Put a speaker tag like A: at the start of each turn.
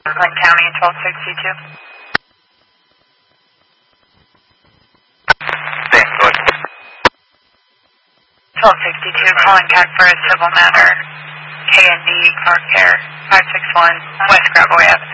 A: Glen County, 1262.
B: Same, go ahead.
A: 1262, calling CAC for a civil matter. KND Car Care, 561 West Gravois Ave.